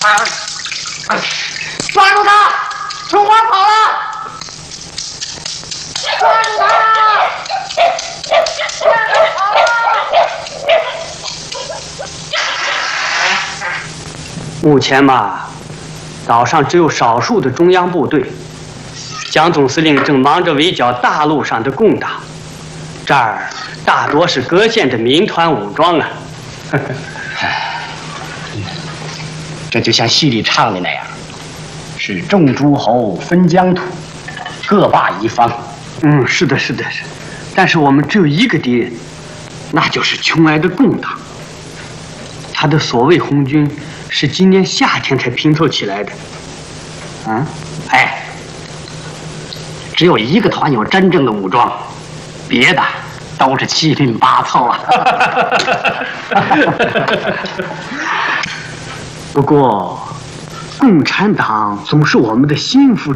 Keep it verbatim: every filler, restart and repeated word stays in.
抓住他！春花跑了！抓住他！春花跑了！ 目前嘛，岛上只有少数的中央部队。蒋总司令正忙着围剿大陆上的共党，这儿大多是各县的民团武装啊。 这就像戏里唱的那样，是众诸侯分疆土，各霸一方。 嗯，是的，是的，是。但是我们只有一个敌人，那就是穷挨的共党。他的所谓红军是今年夏天才拼凑起来的。 嗯，哎，只有一个团有真正的武装，别的都是七拼八凑啊。 不过，共产党总是我们的心腹